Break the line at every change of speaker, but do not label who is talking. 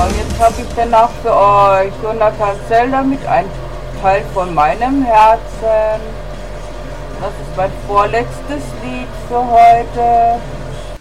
und jetzt habe ich dann auch für euch Jonathan Zelder mit ein Teil von meinem Herzen. Das ist mein vorletztes Lied für heute.